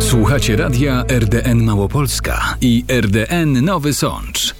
Słuchacie radia RDN Małopolska i RDN Nowy Sącz.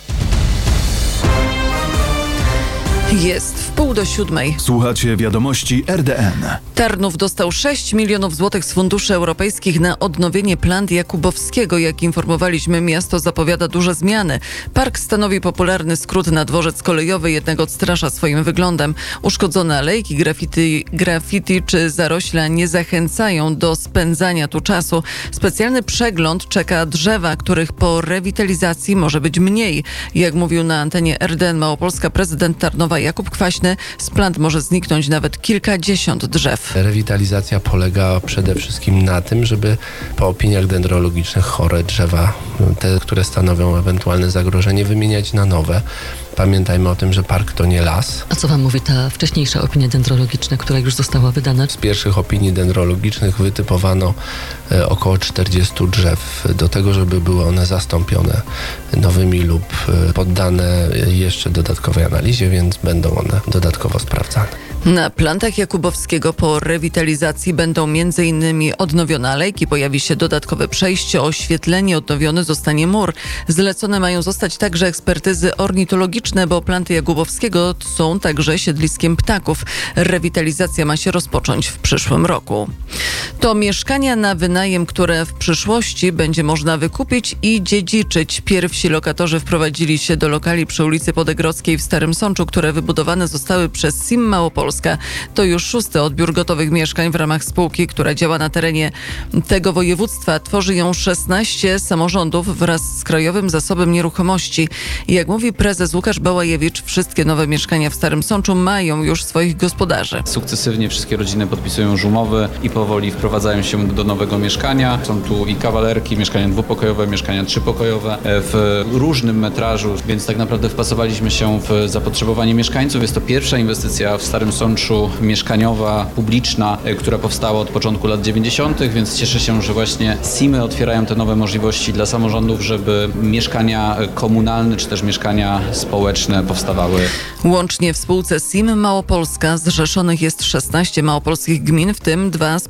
Jest 6:30. Słuchacie wiadomości RDN. Tarnów dostał 6 milionów złotych z funduszy europejskich na odnowienie Plant Jakubowskiego. Jak informowaliśmy, miasto zapowiada duże zmiany. Park stanowi popularny skrót na dworzec kolejowy, jednak odstrasza swoim wyglądem. Uszkodzone alejki, graffiti czy zarośla nie zachęcają do spędzania tu czasu. Specjalny przegląd czeka drzewa, których po rewitalizacji może być mniej. Jak mówił na antenie RDN Małopolska prezydent Tarnowa Jakub Kwaśny, z plant może zniknąć nawet kilkadziesiąt drzew. Rewitalizacja polega przede wszystkim na tym, żeby po opiniach dendrologicznych chore drzewa, te, które stanowią ewentualne zagrożenie, wymieniać na nowe. Pamiętajmy o tym, że park to nie las. A co wam mówi ta wcześniejsza opinia dendrologiczna, która już została wydana? Z pierwszych opinii dendrologicznych wytypowano około 40 drzew do tego, żeby były one zastąpione nowymi lub poddane jeszcze dodatkowej analizie, więc będą one dodatkowo sprawdzane. Na plantach Jakubowskiego po rewitalizacji będą m.in. odnowione alejki, pojawi się dodatkowe przejście, oświetlenie, odnowiony zostanie mur. Zlecone mają zostać także ekspertyzy ornitologiczne, bo planty Jakubowskiego są także siedliskiem ptaków. Rewitalizacja ma się rozpocząć w przyszłym roku. To mieszkania na wynajem, które w przyszłości będzie można wykupić i dziedziczyć. Pierwsi lokatorzy wprowadzili się do lokali przy ulicy Podegrodzkiej w Starym Sączu, które wybudowane zostały przez SIM Małopolska. To już 6. odbiór gotowych mieszkań w ramach spółki, która działa na terenie tego województwa. Tworzy ją 16 samorządów wraz z Krajowym Zasobem Nieruchomości. Jak mówi prezes Łukasz Bałajewicz, wszystkie nowe mieszkania w Starym Sączu mają już swoich gospodarzy. Sukcesywnie wszystkie rodziny podpisują już umowy i powoli wprowadzają się do nowego mieszkania. Są tu i kawalerki, mieszkania dwupokojowe, mieszkania trzypokojowe w różnym metrażu, więc tak naprawdę wpasowaliśmy się w zapotrzebowanie mieszkańców. Jest to pierwsza inwestycja w Starym Sączu mieszkaniowa, publiczna, która powstała od początku lat 90., więc cieszę się, że właśnie SIM-y otwierają te nowe możliwości dla samorządów, żeby mieszkania komunalne czy też mieszkania społeczne powstawały. Łącznie w spółce SIM Małopolska zrzeszonych jest 16 małopolskich gmin, w tym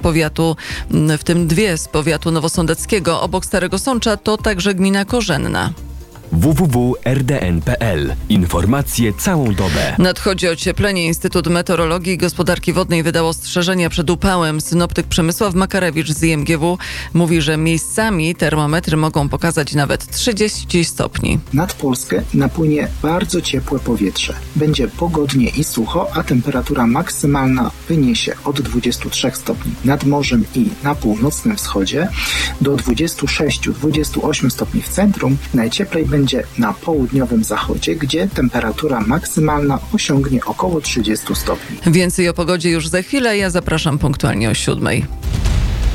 dwie z powiatu nowosądeckiego. Obok Starego Sącza to także gmina Korzenna. www.rdn.pl. Informacje całą dobę. Nadchodzi ocieplenie. Instytut Meteorologii i Gospodarki Wodnej wydał ostrzeżenia przed upałem. Synoptyk Przemysław Makarewicz z IMGW mówi, że miejscami termometry mogą pokazać nawet 30 stopni. Nad Polskę napłynie bardzo ciepłe powietrze. Będzie pogodnie i sucho, a temperatura maksymalna wyniesie od 23 stopni nad morzem i na północnym wschodzie do 26-28 stopni w centrum. Najcieplej będzie na południowym zachodzie, gdzie temperatura maksymalna osiągnie około 30 stopni. Więcej o pogodzie już za chwilę. Ja zapraszam punktualnie o 7:00.